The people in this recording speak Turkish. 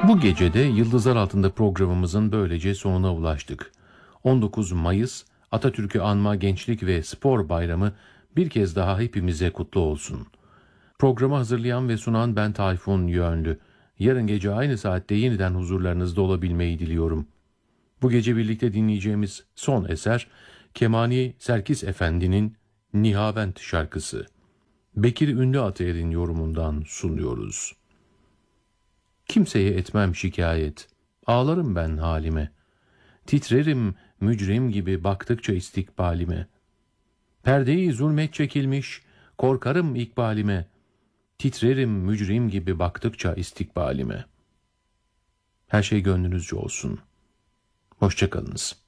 Bu gece de Yıldızlar Altında programımızın böylece sonuna ulaştık. 19 Mayıs Atatürk'ü Anma Gençlik ve Spor Bayramı bir kez daha hepimize kutlu olsun. Programı hazırlayan ve sunan ben Tayfun Yönlü. Yarın gece aynı saatte yeniden huzurlarınızda olabilmeyi diliyorum. Bu gece birlikte dinleyeceğimiz son eser Kemani Serkis Efendi'nin Nihavent şarkısı. Bekir Ünlü Atayer'in yorumundan sunuyoruz. Kimseye etmem şikayet, ağlarım ben halime. Titrerim mücrim gibi baktıkça istikbalime. Perdeyi zulmet çekilmiş, korkarım ikbalime. Titrerim mücrim gibi baktıkça istikbalime. Her şey gönlünüzce olsun. Hoşça kalınız.